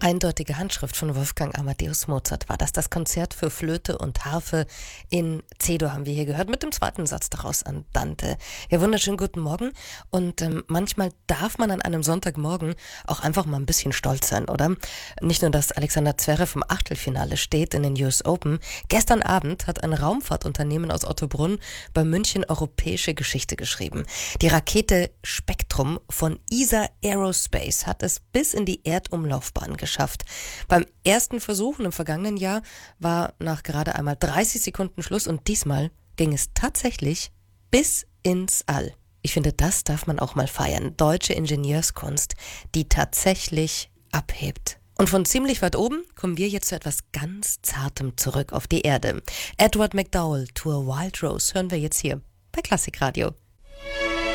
Eindeutige Handschrift von Wolfgang Amadeus Mozart war das. Das Konzert für Flöte und Harfe in C-Dur haben wir hier gehört, mit dem zweiten Satz daraus Andante. Ja, wunderschönen guten Morgen. Und manchmal darf man an einem Sonntagmorgen auch einfach mal ein bisschen stolz sein, oder? Nicht nur, dass Alexander Zverev im Achtelfinale steht in den US Open. Gestern Abend hat ein Raumfahrtunternehmen aus Ottobrunn bei München europäische Geschichte geschrieben. Die Rakete Spektrum von ESA Aerospace hat es bis in die Erdumlaufbahn geschafft. Beim ersten Versuch im vergangenen Jahr war nach gerade einmal 30 Sekunden Schluss und diesmal ging es tatsächlich bis ins All. Ich finde, das darf man auch mal feiern. Deutsche Ingenieurskunst, die tatsächlich abhebt. Und von ziemlich weit oben kommen wir jetzt zu etwas ganz Zartem zurück auf die Erde. Edward McDowell, To a Wild Rose, hören wir jetzt hier bei Klassikradio.